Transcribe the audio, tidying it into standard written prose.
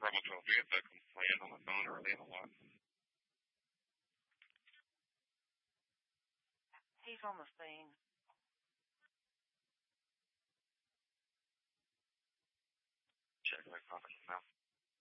Roman 12 if I can play it on the phone or leave a lot. He's on the thing. Check my pocket now.